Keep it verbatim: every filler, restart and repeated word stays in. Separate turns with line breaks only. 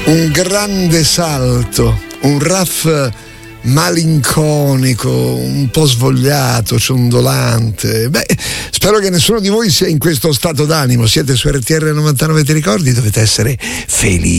Un grande salto, un raff malinconico, un po' svogliato, ciondolante. Beh, spero che nessuno di voi sia in questo stato d'animo. Siete su R T R novantanove, ti ricordi? Dovete essere felici.